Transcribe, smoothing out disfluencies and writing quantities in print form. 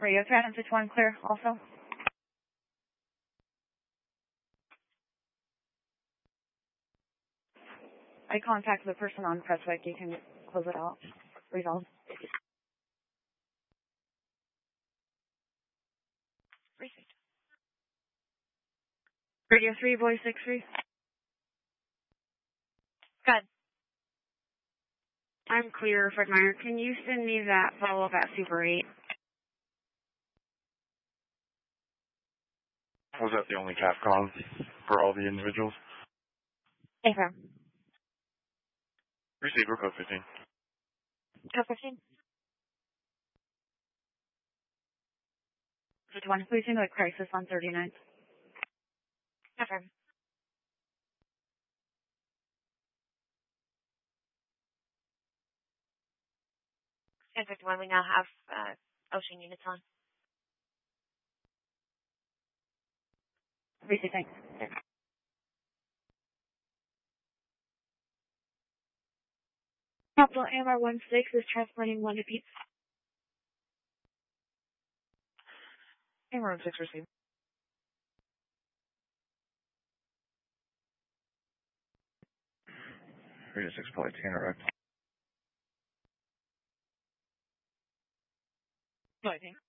Radio Threat and 61 clear also. I contacted the person on Presswick. You can close it out. Resolve. Received. Radio 3, voice 6-3. Good. I'm clear, Fred Meyer. Can you send me that follow-up at Super 8? Was that the only CAPCON for all the individuals? Affirm. Receiver code 15. Code 15. 51, please into a crisis on 39. Affirm. And 51, we now have ocean units on. Receive, thanks. Capital AMR 16 is transporting 1 to Pete. AMR 16 received. Radio 6, probably Tanner. Lighting.